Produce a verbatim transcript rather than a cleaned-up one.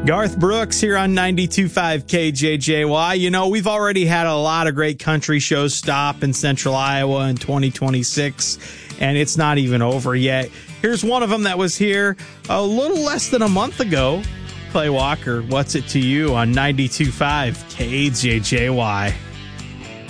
Garth Brooks here on ninety-two point five K J J Y. You know, we've already had a lot of great country shows stop in Central Iowa in twenty twenty-six, and it's not even over yet. Here's one of them that was here a little less than a month ago. Clay Walker, What's It to You on ninety-two point five K J J Y.